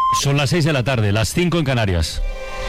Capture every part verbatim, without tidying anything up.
Son las seis de la tarde, las cinco en Canarias.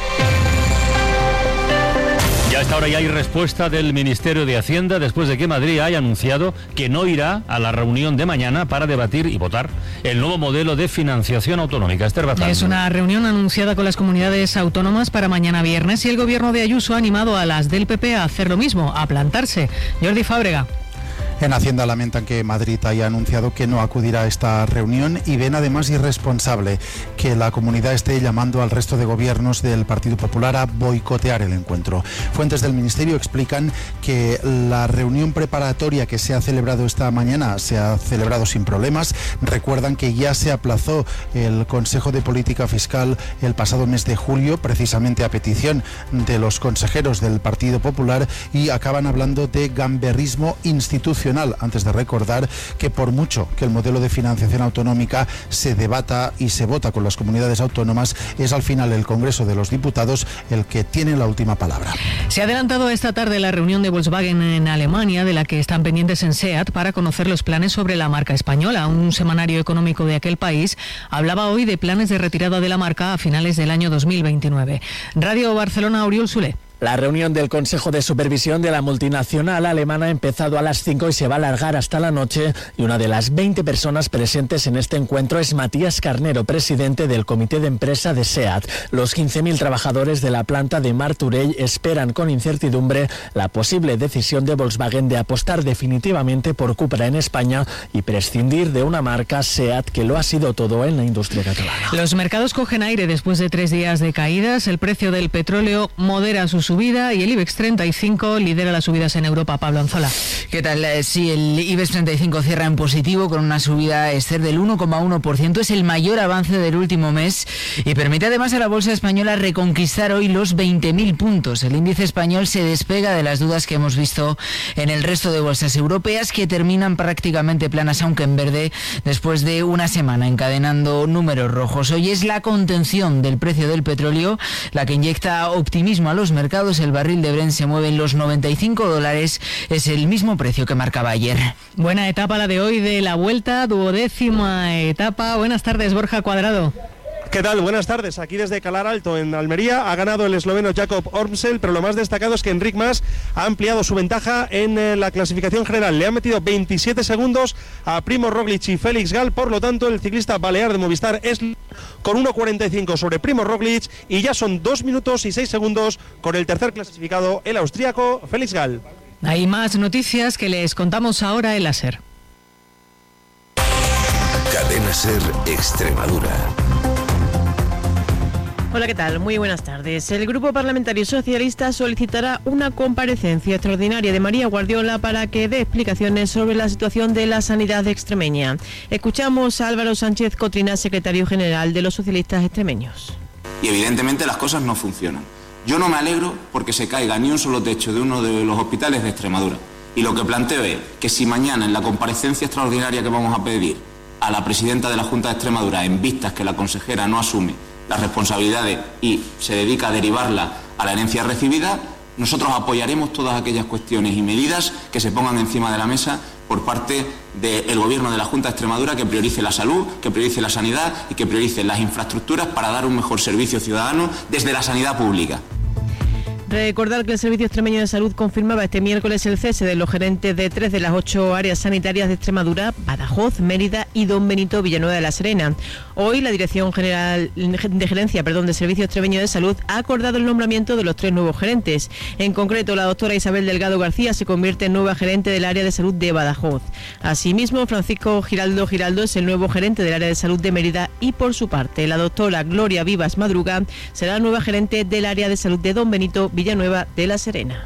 Ya a esta hora ya hay respuesta del Ministerio de Hacienda después de que Madrid haya anunciado que no irá a la reunión de mañana para debatir y votar el nuevo modelo de financiación autonómica. Esther Bazán. Es una reunión anunciada con las comunidades autónomas para mañana viernes y el gobierno de Ayuso ha animado a las del P P a hacer lo mismo, a plantarse. Jordi Fábrega. En Hacienda lamentan que Madrid haya anunciado que no acudirá a esta reunión y ven además irresponsable que la comunidad esté llamando al resto de gobiernos del Partido Popular a boicotear el encuentro. Fuentes del Ministerio explican que la reunión preparatoria que se ha celebrado esta mañana se ha celebrado sin problemas. Recuerdan que ya se aplazó el Consejo de Política Fiscal el pasado mes de julio, precisamente a petición de los consejeros del Partido Popular, y acaban hablando de gamberrismo institucional, antes de recordar que por mucho que el modelo de financiación autonómica se debata y se vota con las comunidades autónomas, es al final el Congreso de los Diputados el que tiene la última palabra. Se ha adelantado esta tarde la reunión de Volkswagen en Alemania, de la que están pendientes en SEAT para conocer los planes sobre la marca española. Un semanario económico de aquel país hablaba hoy de planes de retirada de la marca a finales del año dos mil veintinueve. Radio Barcelona, Oriol Soler. La reunión del Consejo de Supervisión de la multinacional alemana ha empezado a las cinco y se va a alargar hasta la noche, y una de las veinte personas presentes en este encuentro es Matías Carnero, presidente del Comité de Empresa de SEAT. Los quince mil trabajadores de la planta de Martorell esperan con incertidumbre la posible decisión de Volkswagen de apostar definitivamente por Cupra en España y prescindir de una marca SEAT que lo ha sido todo en la industria catalana. Los mercados cogen aire después de tres días de caídas. El precio del petróleo modera sus subida y el IBEX treinta y cinco lidera las subidas en Europa. Pablo Anzola. ¿Qué tal? Sí, el IBEX treinta y cinco cierra en positivo con una subida, Esther, del uno coma uno por ciento. Es el mayor avance del último mes y permite además a la bolsa española reconquistar hoy los veinte mil puntos. El índice español se despega de las dudas que hemos visto en el resto de bolsas europeas, que terminan prácticamente planas, aunque en verde, después de una semana encadenando números rojos. Hoy es la contención del precio del petróleo la que inyecta optimismo a los mercados. El barril de Brent se mueve en los noventa y cinco dólares, es el mismo precio que marcaba ayer. Buena etapa la de hoy de la Vuelta, duodécima etapa. Buenas tardes, Borja Cuadrado. ¿Qué tal? Buenas tardes. Aquí desde Calar Alto, en Almería, ha ganado el esloveno Jakob Ormsel, pero lo más destacado es que Enric Mas ha ampliado su ventaja en eh, la clasificación general. Le ha metido veintisiete segundos a Primo Roglic y Félix Gal. Por lo tanto, el ciclista balear de Movistar es con uno cuarenta y cinco sobre Primo Roglic, y ya son dos minutos y seis segundos con el tercer clasificado, el austríaco Félix Gal. Hay más noticias que les contamos ahora en la SER. Cadena SER Extremadura. Hola, ¿qué tal? Muy buenas tardes. El Grupo Parlamentario Socialista solicitará una comparecencia extraordinaria de María Guardiola para que dé explicaciones sobre la situación de la sanidad extremeña. Escuchamos a Álvaro Sánchez Cotrina, secretario general de los socialistas extremeños. Y evidentemente las cosas no funcionan. Yo no me alegro porque se caiga ni un solo techo de uno de los hospitales de Extremadura. Y lo que planteo es que si mañana en la comparecencia extraordinaria que vamos a pedir a la presidenta de la Junta de Extremadura, en vistas que la consejera no asume las responsabilidades y se dedica a derivarla a la herencia recibida, nosotros apoyaremos todas aquellas cuestiones y medidas que se pongan encima de la mesa por parte del Gobierno de la Junta de Extremadura, que priorice la salud, que priorice la sanidad y que priorice las infraestructuras para dar un mejor servicio ciudadano desde la sanidad pública. Recordar que el Servicio Extremeño de Salud confirmaba este miércoles el cese de los gerentes de tres de las ocho áreas sanitarias de Extremadura: Badajoz, Mérida y Don Benito Villanueva de la Serena. Hoy la Dirección General de Gerencia perdón, del Servicio Extremeño de Salud ha acordado el nombramiento de los tres nuevos gerentes. En concreto, la doctora Isabel Delgado García se convierte en nueva gerente del área de salud de Badajoz. Asimismo, Francisco Giraldo Giraldo es el nuevo gerente del área de salud de Mérida y, por su parte, la doctora Gloria Vivas Madruga será la nueva gerente del área de salud de Don Benito Villanueva de la Serena.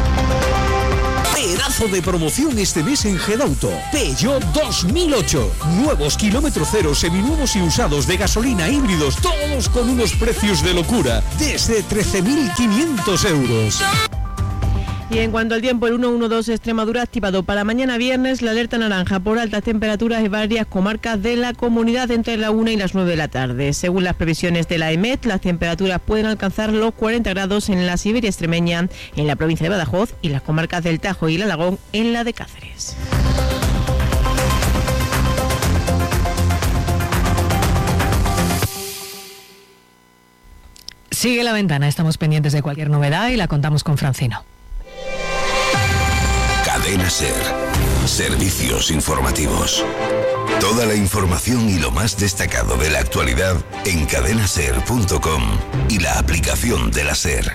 Pedazo de promoción este mes en Gedauto. Peugeot dos mil ocho. Nuevos kilómetro cero, seminuevos y usados de gasolina, híbridos, todos con unos precios de locura, desde trece mil quinientos euros. Y en cuanto al tiempo, el ciento doce Extremadura activado para mañana viernes la alerta naranja por altas temperaturas en varias comarcas de la comunidad entre la una y las nueve de la tarde. Según las previsiones de la EMET, las temperaturas pueden alcanzar los cuarenta grados en la Siberia extremeña, en la provincia de Badajoz y las comarcas del Tajo y el Alagón en la de Cáceres. Sigue La Ventana, estamos pendientes de cualquier novedad y la contamos con Francino. Cadena SER. Servicios informativos. Toda la información y lo más destacado de la actualidad en cadena ser punto com y la aplicación de la SER.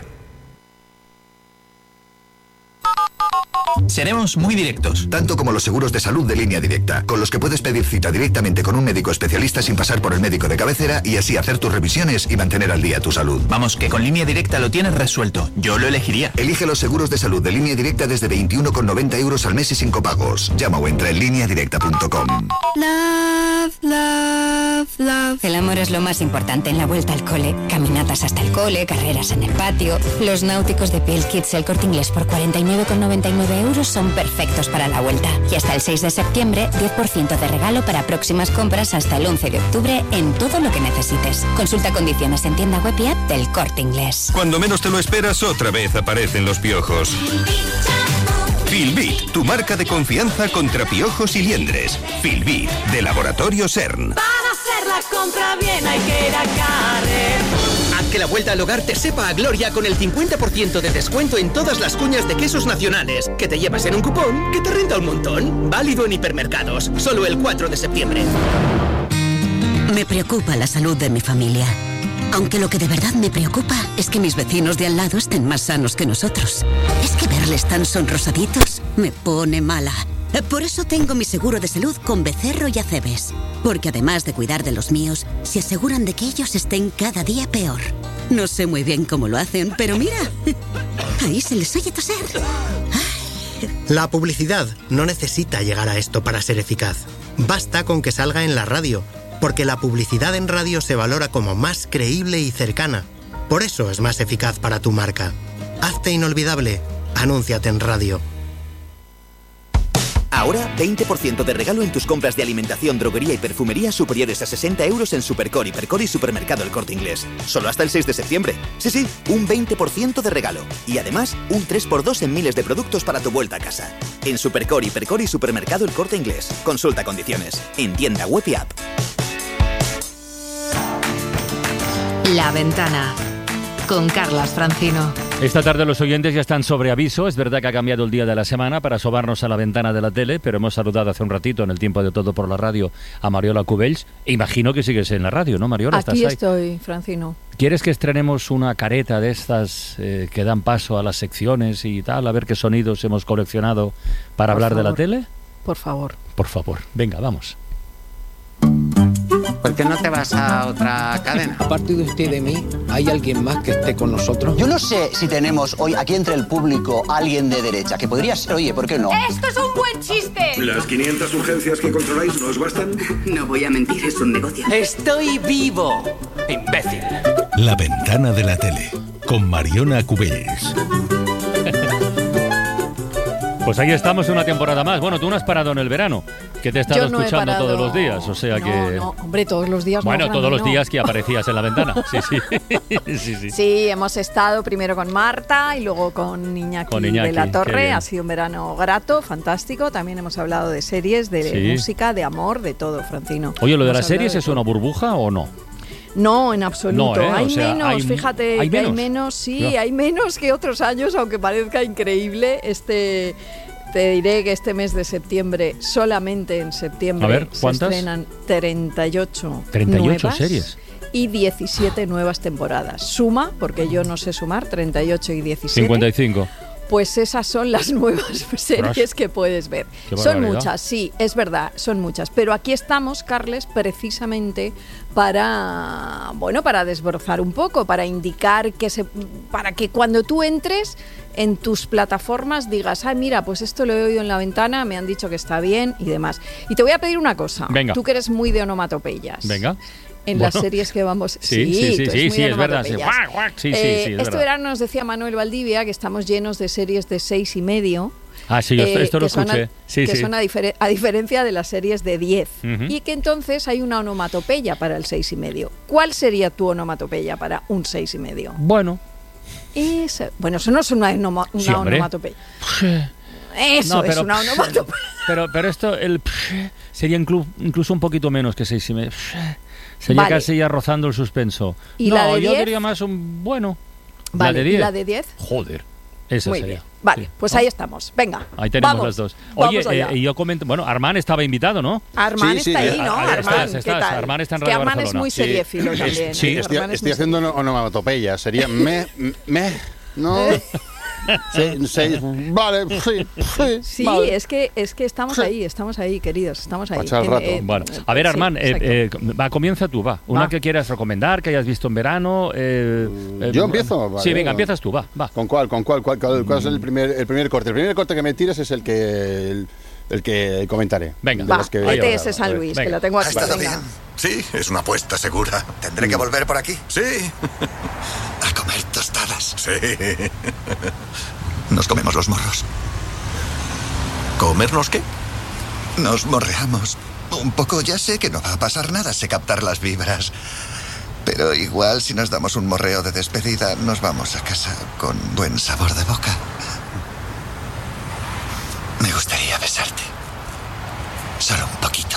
Seremos muy directos. Tanto como los seguros de salud de Línea Directa, con los que puedes pedir cita directamente con un médico especialista sin pasar por el médico de cabecera y así hacer tus revisiones y mantener al día tu salud. Vamos, que con Línea Directa lo tienes resuelto. Yo lo elegiría. Elige los seguros de salud de Línea Directa desde veintiuno con noventa euros al mes y sin copagos. Llama o entra en línea directa punto com. Love, love, love. El amor es lo más importante en la vuelta al cole. Caminatas hasta el cole, carreras en el patio. Los náuticos de Piel Kids El Corte Inglés por cuarenta y nueve con noventa y nueve euros son perfectos para la vuelta. Y hasta el seis de septiembre, diez por ciento de regalo para próximas compras hasta el once de octubre en todo lo que necesites. Consulta condiciones en tienda web y app del Corte Inglés. Cuando menos te lo esperas, otra vez aparecen los piojos. Filbit, tu marca de confianza contra piojos y liendres. Filbit, de Laboratorio CERN. Para hacer la compra bien hay que ir a Carrefour. Haz que la vuelta al hogar te sepa a gloria con el cincuenta por ciento de descuento en todas las cuñas de quesos nacionales, que te llevas en un cupón que te renta un montón. Válido en hipermercados, solo el cuatro de septiembre. Me preocupa la salud de mi familia. Aunque lo que de verdad me preocupa es que mis vecinos de al lado estén más sanos que nosotros. Es que verles tan sonrosaditos me pone mala. Por eso tengo mi seguro de salud con Becerro y Acebes. Porque además de cuidar de los míos, se aseguran de que ellos estén cada día peor. No sé muy bien cómo lo hacen, pero mira, ahí se les oye toser. La publicidad no necesita llegar a esto para ser eficaz. Basta con que salga en la radio, porque la publicidad en radio se valora como más creíble y cercana. Por eso es más eficaz para tu marca. Hazte inolvidable. Anúnciate en radio. Ahora, veinte por ciento de regalo en tus compras de alimentación, droguería y perfumería superiores a sesenta euros en Supercore, Hipercore y Supermercado El Corte Inglés. Solo hasta el seis de septiembre. Sí, sí, un veinte por ciento de regalo. Y además, un tres por dos en miles de productos para tu vuelta a casa. En Supercore, Hipercore y Supermercado El Corte Inglés. Consulta condiciones. En tienda web y app. La Ventana, con Carlas Francino. Esta tarde los oyentes ya están sobre aviso. Es verdad que ha cambiado el día de la semana para asomarnos a la ventana de la tele, pero hemos saludado hace un ratito en el tiempo de Todo por la Radio a Mariola Cubells. Imagino que sigues en la radio, ¿no, Mariola? Aquí estoy, Francino. ¿Quieres que estrenemos una careta de estas eh, que dan paso a las secciones y tal? A ver qué sonidos hemos coleccionado para Por hablar favor. de la tele. Por favor. Por favor. Venga, vamos. ¿Por qué no te vas a otra cadena? Aparte de usted y de mí, ¿hay alguien más que esté con nosotros? Yo no sé si tenemos hoy aquí entre el público alguien de derecha, que podría ser, oye, ¿por qué no? ¡Esto es un buen chiste! ¿Las quinientas urgencias que controláis no os bastan? No voy a mentir, es un negocio. ¡Estoy vivo! ¡Imbécil! La ventana de la tele, con Mariona Cubells. Pues ahí estamos una temporada más. Bueno, tú no has parado en el verano, que te he estado Yo no he escuchando parado. todos los días, o sea no, que... No, hombre, todos los días Bueno, no, todos los no. días que aparecías en la ventana. Sí, sí. sí, sí. Sí, hemos estado primero con Marta y luego con Iñaki, Con Iñaki, de la qué Torre. bien. Ha sido un verano grato, fantástico. También hemos hablado de series, de Sí. música, de amor, de todo, Francino. Oye, ¿lo de Hemos las series hablado es una burbuja o no? No, en absoluto. No, ¿eh? Hay O sea, menos, hay- fíjate, ¿hay que hay menos? menos, sí, No. hay menos que otros años, aunque parezca increíble. Este, te diré que este mes de septiembre, solamente en septiembre, A ver, se ¿cuántas? estrenan treinta y ocho, treinta y ocho nuevas series. y diecisiete nuevas temporadas. Suma, porque yo no sé sumar, treinta y ocho y diecisiete. cincuenta y cinco. Pues esas son las nuevas series Ostras. que puedes ver. Qué Son barbaridad. muchas, sí, es verdad, son muchas. Pero aquí estamos, Carles, precisamente para, bueno, para desbrozar un poco, para indicar que se, para que cuando tú entres en tus plataformas digas, ay, mira, pues esto lo he oído en la ventana, me han dicho que está bien y demás. Y te voy a pedir una cosa. Venga. Tú que eres muy de onomatopeyas. Venga. En Bueno. las series que vamos... Sí, sí, sí, tú eres sí, muy sí, de es verdad. Sí, onomatopeyas. Guac, guac, sí, sí, Eh, sí, es este verdad. verano nos decía Manuel Valdivia que estamos llenos de series de seis y medio. Ah, sí, yo esto- eh, esto lo que son a- escuché. Sí, que sí. son a, difere- a diferencia de las series de diez. Ujú. Y que entonces hay una onomatopeya para el seis y medio. ¿Cuál sería tu onomatopeya para un seis y medio? Bueno. Ese- bueno, eso no es una, onoma- una Sí, hombre. onomatopeya. Eso No, es pero- una onomatopeya. Pero, pero esto, el... sería inclu- incluso un poquito menos que seis y medio. Sería Vale. casi ya rozando el suspenso. ¿Y no, la de yo diez? diría más un bueno. Vale, la de ¿y diez. la de diez? Joder, esa Muy sería. bien. Vale, Sí. pues ¿No? ahí estamos. Venga. Ahí tenemos vamos, las dos. Oye, vamos allá. eh, yo comento, bueno, Armán estaba invitado, ¿no? Armán Sí, sí, está ahí, eh, ¿no? ah, Armán, estás, ¿qué estás, tal? Armán está en Es que Radio Armán es Barcelona. muy seriéfilo también. Sí, ¿eh? estoy, Armán es estoy muy haciendo una onomatopeya. Sería me, me, no. Sí, sí, vale, sí, sí. Sí, vale. es que es que estamos ahí, estamos ahí, queridos, estamos ahí. Pachar el rato. Eh, Bueno, a ver, sí, Armán, eh, exacto. eh, va, comienza tú, va. Una Va. que quieras recomendar, que hayas visto en verano. eh, eh, Yo empiezo. Sí, vale. venga, empiezas tú, va, va. ¿Con cuál? ¿Con cuál? ¿Cuál, cuál, cuál es el primer, el primer corte? El primer corte que me tires es el que el, el que comentaré. Venga, de Va, los que- E T S San Luis, que lo tengo ¿Ha aquí. estado venga. bien? Sí, es una apuesta segura. ¿Tendré que volver por aquí? Sí. A comer tostadas. Sí. Nos comemos los morros. ¿Comernos qué? Nos morreamos. Un poco, ya sé que no va a pasar nada, sé captar las vibras. Pero igual si nos damos un morreo de despedida, nos vamos a casa con buen sabor de boca. Me gustaría besarte. Solo un poquito.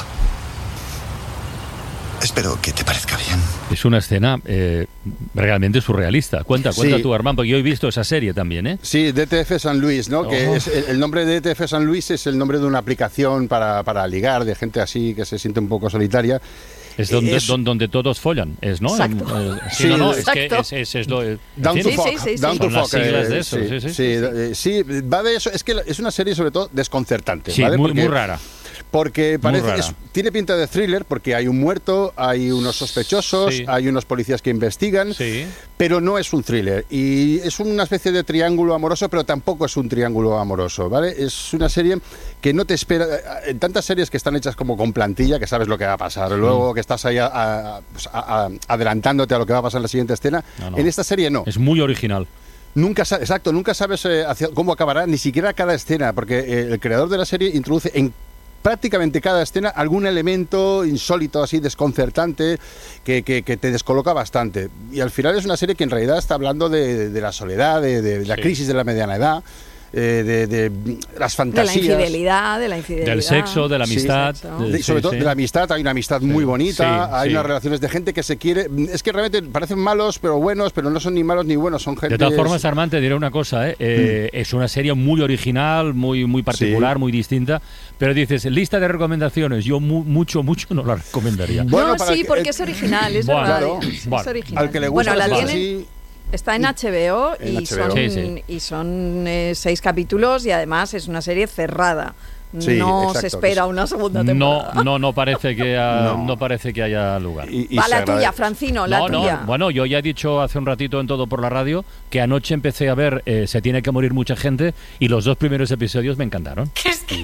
Espero que te parezca bien. Es una escena eh, realmente surrealista. Cuenta, cuenta Sí. tú, Armán, porque yo he visto esa serie también, ¿eh? Sí, D T F San Luis, ¿no? Que Oh. es, el, el nombre de D T F San Luis es el nombre de una aplicación para, para ligar, de gente así que se siente un poco solitaria. Es donde, Es- don- donde todos follan, es, ¿no? Exacto. Eh, sí, Sí, no, no, es que exacto. es, es, es lo... en Down fin, to fuck, down to son las fuck, siglas eh, de eso, sí, sí, sí. sí, eh, sí, va de eso. Es que es una serie sobre todo desconcertante, Sí, ¿vale? muy, Porque- muy rara. Porque parece rara. es- tiene pinta de thriller porque hay un muerto, hay unos sospechosos, Sí. hay unos policías que investigan, Sí. pero no es un thriller. Y es una especie de triángulo amoroso, pero tampoco es un triángulo amoroso, ¿vale? Es una serie que no te espera... En tantas series que están hechas como con plantilla, que sabes lo que va a pasar, luego que estás ahí a- a- pues, a- a- adelantándote a lo que va a pasar en la siguiente escena, No, no. en esta serie no. Es muy original. Nunca sa- exacto, nunca sabes eh, hacia- cómo acabará, ni siquiera cada escena, porque eh, el creador de la serie introduce en prácticamente cada escena algún elemento insólito, así desconcertante, que, que- que te descoloca bastante. Y al final es una serie que en realidad está hablando de, de la soledad, de, de la Sí. crisis de la mediana edad, eh, de, de las De la fantasías. infidelidad, de la infidelidad. Del sexo, de la Sí. amistad. Sexo. de- De- sobre sí, todo sí. de la amistad, hay una amistad muy bonita, Sí, hay sí. unas relaciones de gente que se quiere. Es que realmente parecen malos, pero buenos, pero no son ni malos ni buenos, son gente. De todas formas, Armán, te diré una cosa, ¿eh? Eh, es una serie muy original, muy, muy particular, Sí. muy distinta, pero dices, lista de recomendaciones, yo mu- mucho, mucho no la recomendaría. Bueno, no, para sí, el que- porque es original, es Bueno, verdad. claro. Sí, Bueno, es original. al que le bueno, gusta la las tienen, cosas así- está en H B O En y H B O. son, Sí, sí. y son eh, seis capítulos y además es una serie cerrada. Sí, no exacto, se espera que una segunda No, temporada. no, no parece que ha- No. no. parece que haya lugar. Y- y Va se la agrade- tuya, Francino, la no, tuya. no, bueno, yo ya he dicho hace un ratito en Todo por la Radio que anoche empecé a ver eh, Se tiene que morir mucha gente y los dos primeros episodios me encantaron. ¿Qué es que...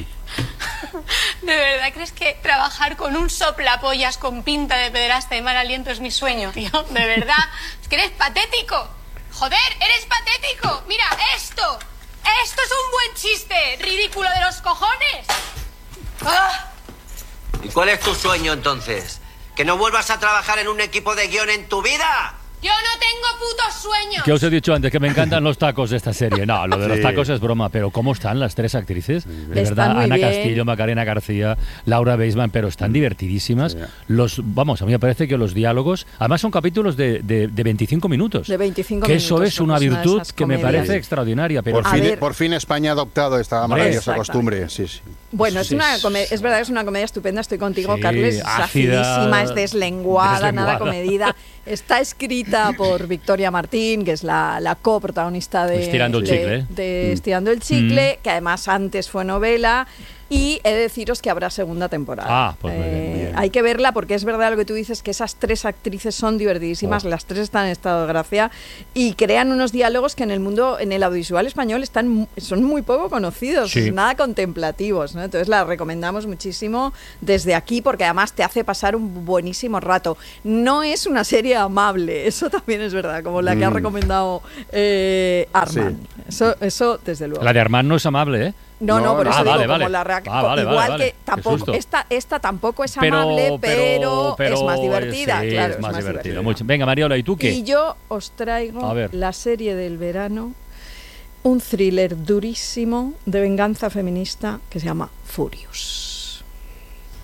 ¿De verdad crees que trabajar con un soplapollas con pinta de pederasta y mal aliento es mi sueño, tío? ¿De verdad? Es que eres patético. Joder, eres patético. Mira, esto. Esto es un buen chiste. Ridículo de los cojones. ¡Ah! ¿Y cuál es tu sueño entonces? ¿Que no vuelvas a trabajar en un equipo de guión en tu vida? Yo no tengo putos sueños. ¿Qué os he dicho antes? Que me encantan los tacos de esta serie. No, lo de los Sí. tacos es broma, pero ¿cómo están las tres actrices? De Están verdad, muy Ana bien. Castillo, Macarena García, Laura Beisman, pero están divertidísimas. Sí. Los, vamos, a mí me parece que los diálogos, además son capítulos de, de, de veinticinco minutos. De veinticinco que minutos. eso es una pues de virtud esas que me comedias. parece extraordinaria. Pero Por A fin, ver. por fin España ha adoptado esta Hombre, maravillosa exactamente. costumbre. Sí, sí. Bueno, es, Sí, una sí. come- es verdad que es una comedia estupenda, estoy contigo, Sí, Carles. Es ácida, acidísima, es deslenguada, deslenguada. nada comedida. Está escrita por Victoria Martín, que es la, la coprotagonista de, Estirando el de- chicle, ¿eh? de Mm. Estirando el Chicle, que además antes fue novela. Y he de deciros que habrá segunda temporada. Ah, pues muy bien, Eh, muy bien. Hay que verla porque es verdad lo que tú dices, que esas tres actrices son divertidísimas, Oh. las tres están en estado de gracia y crean unos diálogos que en el mundo, en el audiovisual español, están mu- son muy poco conocidos, Sí. nada contemplativos, ¿no? Entonces la recomendamos muchísimo desde aquí porque además te hace pasar un buenísimo rato. No es una serie amable, eso también es verdad, como la que ha Mm. recomendado eh, Arman. Sí. Eso, eso desde luego. La de Armand no es amable, ¿eh? No, no, No, por no. eso Ah, digo, vale, como vale. la reac- Ah, vale, igual vale, vale. que Qué tampoco, susto. esta, esta tampoco es Pero, amable, pero, pero es más divertida, sí, claro, es más divertida. Mucho. Venga, Mariola, ¿y tú qué? Y yo os traigo A ver. la serie del verano, un thriller durísimo de venganza feminista que se llama Furious.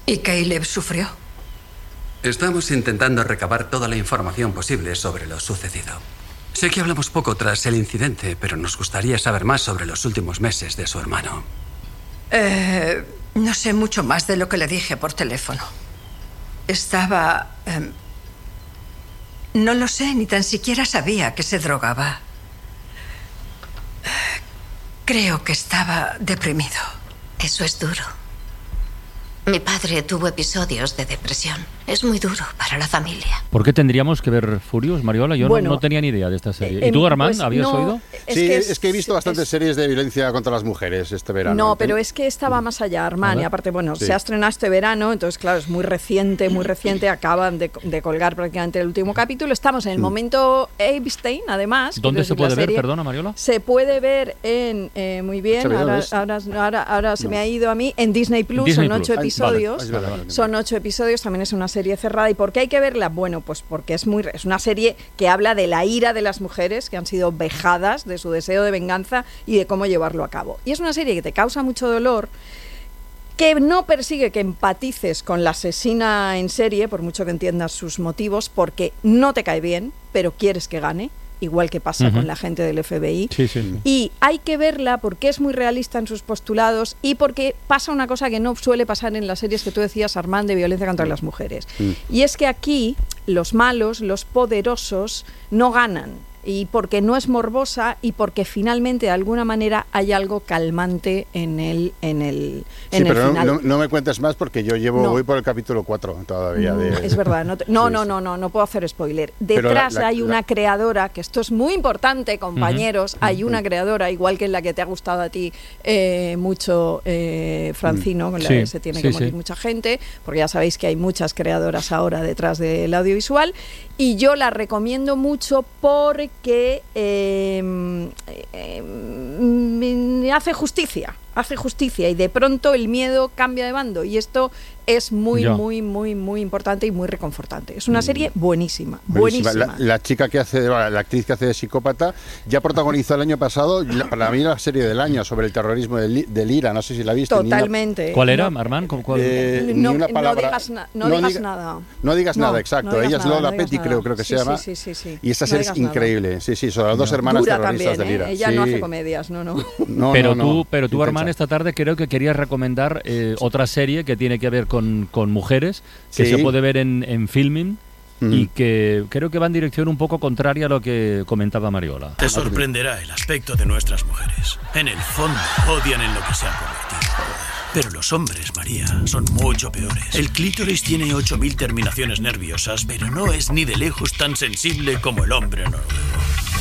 ¿Y Caleb sufrió? Estamos intentando recabar toda la información posible sobre lo sucedido. Sé que hablamos poco tras el incidente, pero nos gustaría saber más sobre los últimos meses de su hermano. Eh, no sé mucho más de lo que le dije por teléfono. Estaba... Eh, no lo sé, ni tan siquiera sabía que se drogaba. Creo que estaba deprimido. Eso es duro. Mi padre tuvo episodios de depresión. Es muy duro para la familia. ¿Por qué tendríamos que ver Furious, Mariola? Yo bueno, no, no tenía ni idea de esta serie. ¿Y eh, tú, Armand, pues habías no, oído? Es sí, que es, es, que he visto bastantes es, series de violencia contra las mujeres este verano. No, ¿eh? pero es que esta va más allá, Armand. Y aparte, bueno, sí. se ha estrenado este verano, entonces, claro, es muy reciente, muy reciente. Acaban de, de colgar prácticamente el último capítulo. Estamos en el mm. momento Epstein, además. ¿Dónde se puede ver, perdona, Mariola? Se puede ver en, eh, muy bien, ahora, ahora, ahora, ahora se no. me ha ido a mí, en Disney Plus, Disney son Plus. ocho episodios. Ay, vale, vale, vale. Son ocho episodios, también es una serie cerrada. ¿Y por qué hay que verla? Bueno, pues porque es muy es una serie que habla de la ira de las mujeres que han sido vejadas, de su deseo de venganza y de cómo llevarlo a cabo. Y es una serie que te causa mucho dolor, que no persigue que empatices con la asesina en serie, por mucho que entiendas sus motivos, porque no te cae bien, pero quieres que gane, igual que pasa uh-huh. con la gente del F B I. Sí, sí. Y hay que verla porque es muy realista en sus postulados y porque pasa una cosa que no suele pasar en las series que tú decías, Armand, de violencia contra las mujeres. Sí. Y es que aquí los malos, los poderosos, no ganan. Y porque no es morbosa y porque finalmente de alguna manera hay algo calmante en el en el en sí, el pero final. No, no me cuentes más porque yo llevo no. voy por el capítulo cuatro todavía. De... Es verdad, no, te, no, sí, no, no, no, no puedo hacer spoiler. Detrás la, la, hay una la... creadora, que esto es muy importante, compañeros, uh-huh. hay una creadora, igual que en la que te ha gustado a ti eh, mucho, eh, Francino, con la sí, que se tiene sí, que morir sí. mucha gente, porque ya sabéis que hay muchas creadoras ahora detrás del audiovisual, y yo la recomiendo mucho porque eh, eh, me hace justicia, hace justicia y de pronto el miedo cambia de bando y esto es muy, Yo. muy, muy, muy importante y muy reconfortante. Es una serie buenísima, buenísima. buenísima. La, la chica que hace, la actriz que hace de psicópata, ya protagonizó el año pasado, la, para mí la serie del año sobre el terrorismo del, del IRA, no sé si la viste. Totalmente. Una, ¿Cuál era, no, Armand? ¿Cuál? Eh, ni no, una palabra. No digas, na, no no digas diga, nada. No digas no, nada, exacto. No Ella es Lola no Petty, nada. creo, creo que sí, se llama. Sí, sí, sí, sí. Y esta serie es increíble. Nada. Sí, sí, son las dos no. hermanas Dura terroristas también, del IRA. ¿eh? Ella sí. no hace comedias, no, no. no pero no, tú, no. pero tú, Armand, esta tarde creo que querías recomendar eh, otra serie que tiene que ver con, con mujeres, que sí. se puede ver en, en Filmin mm. y que creo que va en dirección un poco contraria a lo que comentaba Mariola. Te sorprenderá el aspecto de nuestras mujeres. En el fondo, odian en lo que se han convertido. Pero los hombres, María, son mucho peores. El clítoris tiene ocho mil terminaciones nerviosas, pero no es ni de lejos tan sensible como el hombre noruego.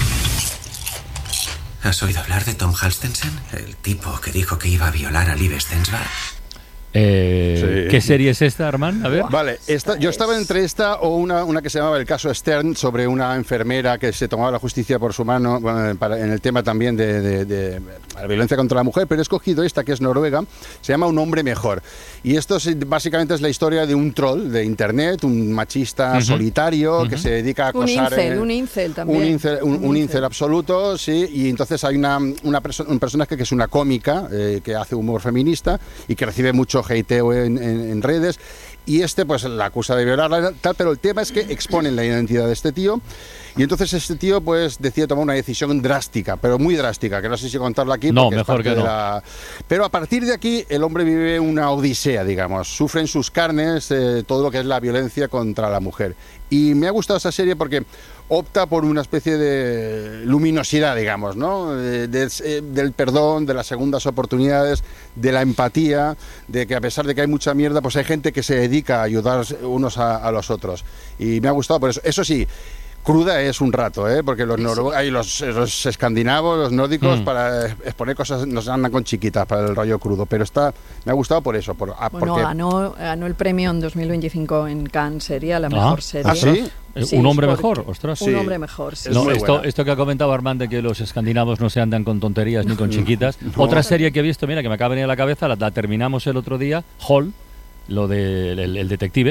¿Has oído hablar de Tom Halstensen? El tipo que dijo que iba a violar a Liv Stensberg. Eh, sí. ¿Qué serie es esta, Armand? A ver. Vale, esta, yo estaba entre esta o una, una que se llamaba El caso Stern, sobre una enfermera que se tomaba la justicia por su mano, bueno, para, en el tema también de, de, de la violencia contra la mujer, pero he escogido esta que es noruega, se llama Un hombre mejor. Y esto es, básicamente es la historia de un troll de internet, un machista uh-huh. solitario uh-huh. que se dedica a acosar... Un incel, un incel también. Un incel, un, un, un incel. incel absoluto, sí, y entonces hay una, una perso- un personaje que es una cómica, eh, que hace humor feminista y que recibe mucho hateo en, en, en redes, y este pues la acusa de violarla, tal, pero el tema es que exponen la identidad de este tío, y entonces este tío pues decide tomar una decisión drástica, pero muy drástica, que no sé si contarla aquí. No, mejor que no. La... Pero a partir de aquí el hombre vive una odisea, digamos, sufre en sus carnes eh, todo lo que es la violencia contra la mujer. Y me ha gustado esa serie porque opta por una especie de luminosidad, digamos, ¿no? De, de, de, del perdón, de las segundas oportunidades, de la empatía, de que a pesar de que hay mucha mierda, pues hay gente que se dedica a ayudar unos a, a los otros. Y me ha gustado por eso. Eso sí, cruda es un rato, ¿eh? Porque los, noruegos, hay los, los escandinavos, los nórdicos, mm. para exponer cosas nos andan con chiquitas para el rollo crudo, pero está, me ha gustado por eso. Por, ah, bueno, porque... ganó, ganó el premio en dos mil veinticinco en Cannes, sería la mejor ah, serie. ¿Ah, sí? Sí, un hombre mejor, ostras. Un sí. hombre mejor, sí. No, sí. esto, esto que ha comentado Armand de que los escandinavos no se andan con tonterías ni con chiquitas. No. Otra serie que he visto, mira, que me acaba de venir a la cabeza, la, la terminamos el otro día, Hall, lo del de, el, el detective, Hall.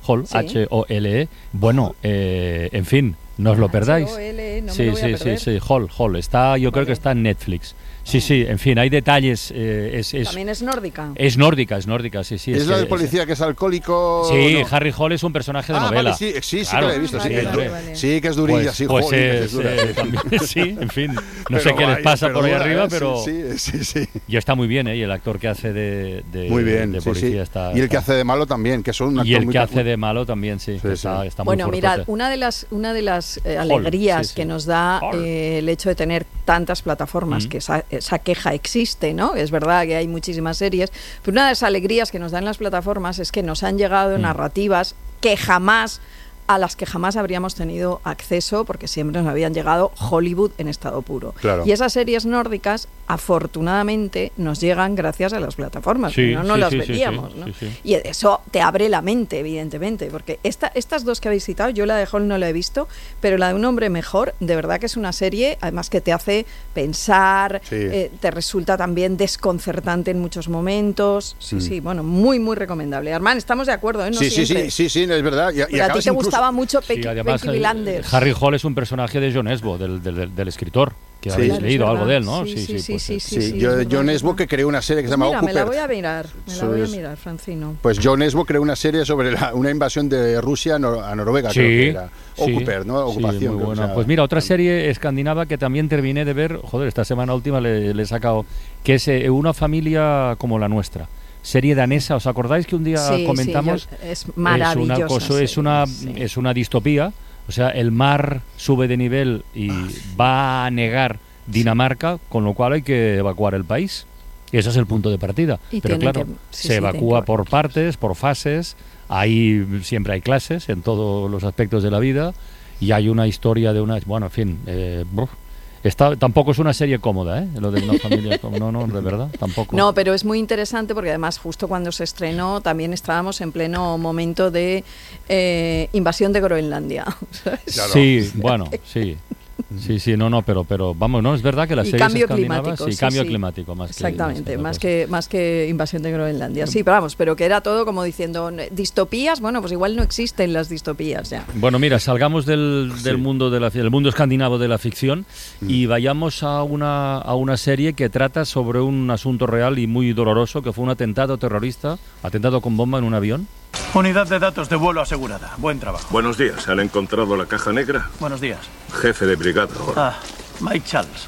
Hall, Sí. H O L E. Bueno, eh, en fin, no os lo perdáis. H O L E, no me sí, lo voy a sí, perder. sí, sí, Hall, Hall. Está, yo creo que está en Netflix. Sí, sí, en fin, hay detalles. Eh, es, es, También es nórdica. es nórdica, es nórdica, sí, sí. ¿Es, es la que- del policía que es alcohólico? Sí, no? Harry Hall es un personaje de Ah, novela. vale, sí, sí, sí Claro, que la he visto. Sí, sí, que es, hombre. du- sí, que es durilla, Pues- sí, pues jolín, que es, es dura. eh, también, sí, en fin. No Pero sé qué les vaya, pasa pero por ahí dura, arriba, ¿eh? pero. Sí, sí, sí. Y está muy bien, ¿eh? Y el actor que hace de, de, Muy bien, de sí, policía sí. está. Y el que está- hace de malo también, que son un actor Y el muy que ca- hace de malo también, sí. que está, está muy Bueno, fuerte. mirad, una de las, una de las eh, Hall, alegrías sí, sí. que nos da Hall. eh, el hecho de tener tantas plataformas, Mm. que esa, esa queja existe, ¿no? Es verdad que hay muchísimas series, pero una de las alegrías que nos dan las plataformas es que nos han llegado Mm. narrativas que jamás a las que jamás habríamos tenido acceso porque siempre nos habían llegado Hollywood en estado puro. Claro. Y esas series nórdicas, afortunadamente, nos llegan gracias a las plataformas, Sí, si no, no sí, las sí, sí, veríamos, sí, ¿no? sí, sí. Y eso te abre la mente, evidentemente, porque esta, estas dos que habéis citado, yo la de Hall no la he visto, pero la de Un hombre mejor, de verdad que es una serie, además que te hace pensar, Sí. eh, te resulta también desconcertante en muchos momentos. Sí, Mm. sí, bueno, muy, muy recomendable. Armán, estamos de acuerdo, ¿eh? No Sí, sí, siempre. sí, sí, sí, es verdad. Y, y Pero a ti acabas te incluso- gustaba mucho Sí, Peaky, además, Peaky eh, Blinders. Harry Hall es un personaje de John Esbo, del, del, del escritor, que Sí. habéis Claro, es leído verdad. algo de él, ¿no? Sí, sí, sí, pues, sí, eh, sí, Sí, sí, yo, es verdad, John es Esbo, que creó una serie que se llama Mira, me la Occupy. voy a mirar, me la Eso voy a es. mirar, Francino. Pues John Esbo creó una serie sobre la- una invasión de Rusia a, Nor- a Noruega, Sí, creo que era. sí, Occuper, ¿no? sí, Ocupación. muy creo que buena. se Pues llama. mira, otra serie escandinava que también terminé de ver, joder, esta semana última le, le he sacado, que es eh, Una familia como la nuestra. Serie danesa, ¿os acordáis que un día Sí, sí, comentamos? yo- es Es maravillosa una, cosa- es, serie, una, sí. es una distopía, o sea, el mar sube de nivel y va a negar Dinamarca, con lo cual hay que evacuar el país. Y ese es el punto de partida. Y Pero tienen claro, que- sí, se sí, evacúa tienen que por partes, por fases, ahí siempre hay clases en todos los aspectos de la vida y hay una historia de una... Bueno, en fin, eh, bruf. Está, tampoco es una serie cómoda, ¿eh? Lo de una familia... como- No, no, de verdad, tampoco. No, pero es muy interesante porque además justo cuando se estrenó también estábamos en pleno momento de eh, invasión de Groenlandia. ¿sabes? Sí, bueno, sí. Sí, sí, no, no, pero, pero vamos, no, es verdad que las Y series cambio escandinavas, climático. sí, sí, cambio sí. climático más que Exactamente, más más que que, más que invasión de Groenlandia. Sí, pero vamos, pero que era todo como diciendo, distopías, bueno, pues igual no existen las distopías ya. Bueno, mira, salgamos del, del mundo de la, del mundo escandinavo de la ficción y vayamos a una, a una serie que trata sobre un asunto real y muy doloroso, que fue un atentado terrorista, atentado con bomba en un avión. Unidad de datos de vuelo asegurada. Buen trabajo. Buenos días. ¿Han encontrado la caja negra? Buenos días. Jefe de brigada. ahora. Ah, Mike Charles.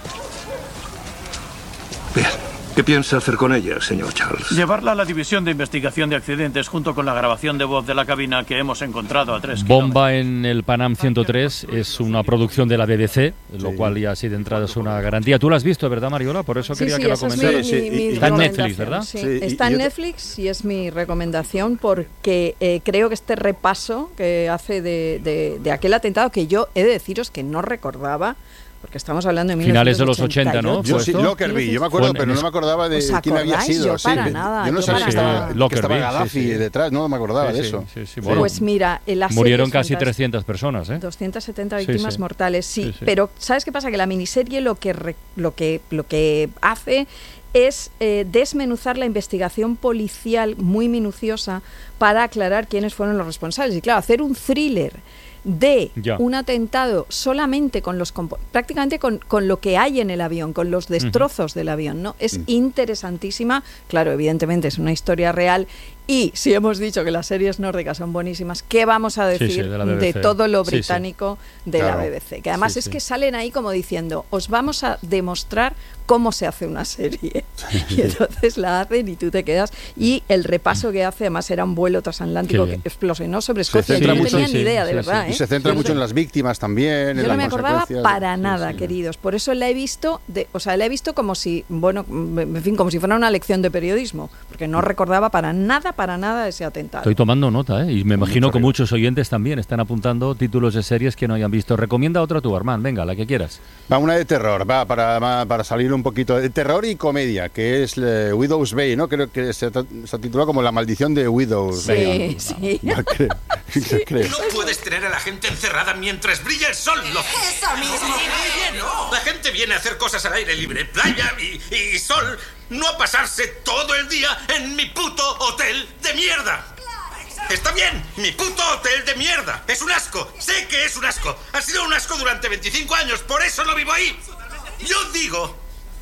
Bien. ¿Qué piensa hacer con ella, señor Charles? Llevarla a la división de investigación de accidentes junto con la grabación de voz de la cabina que hemos encontrado a tres Bomba en el Panam ciento tres es una producción de la B B C, lo cual ya así de entrada es una garantía. Tú la has visto, ¿verdad, Mariola? Por eso Sí, quería sí, que la esa es mi- comentaras. mi- mi Está en Netflix, recomendación, ¿verdad? sí. Sí, y- Está y en otra- Netflix y es mi recomendación porque eh, creo que este repaso que hace de, de- de aquel atentado, que yo he de deciros que no recordaba, porque estamos hablando de Finales de los ochenta, ¿no? Yo ¿Fue sí, esto? Lockerbie, yo me acuerdo, Fue en- pero no me acordaba de ¿Os quién había acordáis? sido. Yo sí. para nada, yo no yo sabía para que estaba, nada. que estaba Lockerbie, Gaddafi sí, sí. detrás, no me acordaba Sí, de sí, eso. sí, sí, bueno. Pues mira, la serie Murieron es casi fantástica. trescientas personas, ¿eh? doscientas setenta Sí, víctimas sí. mortales, sí, Sí, sí. pero ¿sabes qué pasa? Que la miniserie lo que re- lo que lo que hace es eh, desmenuzar la investigación policial muy minuciosa para aclarar quiénes fueron los responsables. Y claro, hacer un thriller de Ya. un atentado solamente con los compo- prácticamente con, con lo que hay en el avión, con los destrozos del avión, ¿no? Es interesantísima. Claro, evidentemente es una historia real. Y si hemos dicho que las series nórdicas son buenísimas, ¿qué vamos a Sí, sí, decir de la de, B B C. todo lo Sí, sí. británico de Claro. la B B C? Que además Sí, es sí. que salen ahí como diciendo, os vamos a demostrar cómo se hace una serie. Y entonces la hacen y tú te quedas. Y el repaso que hace, además era un vuelo transatlántico Qué que bien. explosionó sobre Se Escocia. Yo centra no mucho- tenía sí, ni sí, idea, sí, de verdad. Y ¿eh? se centra Yo mucho en las víctimas también, en Yo no las me acordaba consecuencias. para Sí, nada, sí. queridos. Por eso la he visto, de, o sea, la he visto como si, bueno, en fin, como si fuera una lección de periodismo, porque no recordaba para nada, para nada ese atentado. Estoy tomando nota, ¿eh? Y me imagino Mucho que río. muchos oyentes también están apuntando títulos de series que no hayan visto. Recomienda otra tú, Armand, venga, la que quieras. Va, una de terror, va, para, va, para salir un poquito de terror y comedia, que es eh, Widow's Bay, ¿no? Creo que se, tra- se titula como La maldición de Widow's Sí, Bay. sí. Va, creo, creo. No puedes tener a la gente encerrada mientras brilla el sol, loco. Eso mismo. No, la gente viene a hacer cosas al aire libre, playa y, y sol, no a pasarse todo el día en mi puto hotel de mierda. Está bien, mi puto hotel de mierda. Es un asco, sé que es un asco. Ha sido un asco durante veinticinco años, por eso no vivo ahí. Yo digo,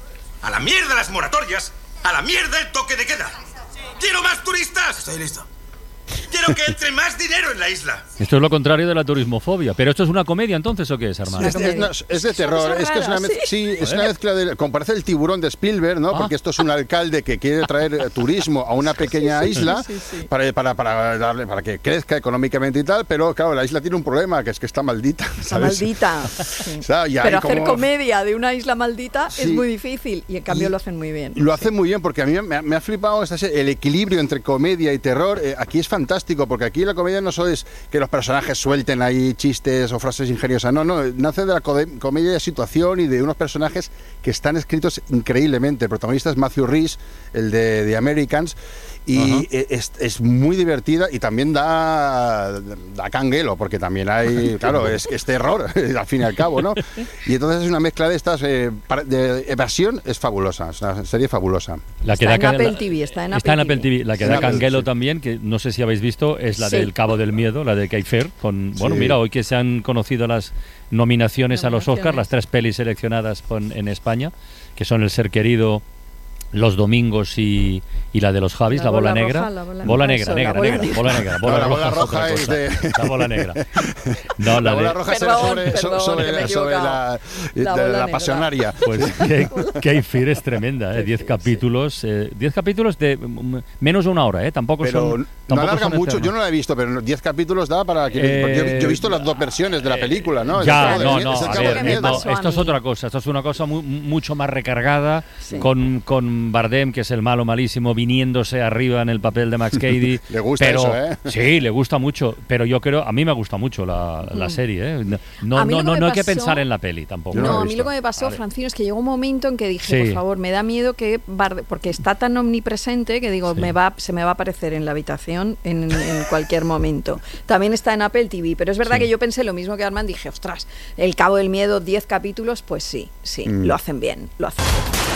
a la mierda las moratorias, a la mierda el toque de queda. ¡Quiero más turistas! Estoy listo. Quiero que entre más dinero en la isla. Esto es lo contrario de la turismofobia. ¿Pero esto es una comedia entonces o qué es, Armando? Es, es, no, es de terror, es que es una, mez, sí, es una mezcla de, como parece el Tiburón de Spielberg, ¿no? Ah. Porque esto es un alcalde que quiere traer turismo a una pequeña sí, sí, isla sí, sí, sí. Para, para, para, darle, para que crezca económicamente y tal, pero claro, la isla tiene un problema, que es que está maldita, ¿sabes? Está maldita. Sí. O sea, pero hacer como... comedia de una isla maldita sí. es muy difícil y en cambio y lo hacen muy bien. Lo hacen sí. muy bien porque a mí me, me ha flipado esta serie, el equilibrio entre comedia y terror. Eh, aquí es fantástico porque aquí la comedia no solo es que los personajes suelten ahí chistes o frases ingeniosas, no, no, nace de la comedia de situación y de unos personajes que están escritos increíblemente. El protagonista es Matthew Rhys, el de The Americans, y es, es muy divertida y también da, da canguelo, porque también hay, claro, es, es terror, al fin y al cabo, ¿no? Y entonces es una mezcla de estas, eh, de evasión, es fabulosa, es una serie fabulosa. La que está da en Apple T V, está en Apple, está en Apple T V. La que da canguelo sí. también, que no sé si habéis visto, es la sí. del Cabo del Miedo, la de Kay Fair, con, bueno, sí. mira, hoy que se han conocido las nominaciones, nominaciones. a los Oscars, las tres pelis seleccionadas con, en España, que son El Ser Querido, Los Domingos y, y la de los Javis, la, la bola, bola negra. Roja, la bola, bola negra, negra, negra, negra, bola negra. Bola, no, roja, la bola roja es, es de... La bola negra. No, la, la bola de... roja será sobre, perdón, sobre, sobre la, la, la, la pasionaria. Pues Kay Fair es tremenda, ¿eh? Diez capítulos, eh, diez capítulos de menos de una hora, ¿eh? Tampoco pero son... No alarga mucho, yo no la he visto, pero diez capítulos da para que... Eh, yo, yo he visto las dos versiones de la película, ¿no? Ya, no, no, a ver, no, esto es otra cosa, esto es una cosa muy, mucho más recargada, sí. con, con Bardem, que es el malo malísimo, viniéndose arriba en el papel de Max Cady. Le gusta pero, eso, ¿eh? Sí, le gusta mucho, pero yo creo, a mí me gusta mucho la, la serie, ¿eh? No, no, no, no, no hay que pensar en la peli tampoco. No, a mí lo que me pasó, vale. Francino, es que llegó un momento en que dije, sí. por favor, me da miedo que Bardem, porque está tan omnipresente que digo, sí. me va, se me va a aparecer en la habitación en, en cualquier momento. También está en Apple T V, pero es verdad sí. que yo pensé lo mismo que Armand, dije, ostras, El Cabo del Miedo, diez capítulos, pues sí, sí, mm. lo hacen bien, lo hacen bien.